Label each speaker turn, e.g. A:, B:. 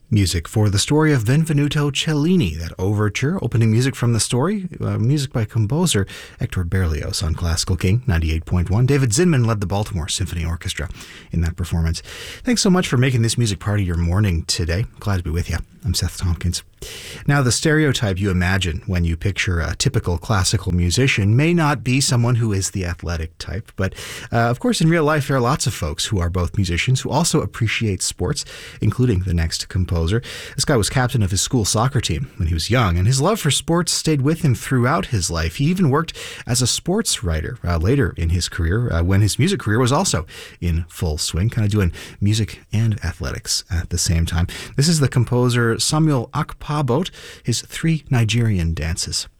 A: Music for the story of Benvenuto Cellini, that overture, opening music from the story, music by composer Hector Berlioz on Classical King 98.1. David Zinman led the Baltimore Symphony Orchestra in that performance. Thanks so much for making this music part of your morning today. Glad to be with you. I'm Seth Tompkins. Now, the stereotype you imagine when you picture a typical classical musician may not be someone who is the athletic type, but of course in real life there are lots of folks who are both musicians who also appreciate sports, including the next composer. This guy was captain of his school soccer team when he was young, and his love for sports stayed with him throughout his life. He even worked as a sports writer later in his career, when his music career was also in full swing, kind of doing music and athletics at the same time. This is the composer Samuel Akpabot, his 3 Nigerian dances.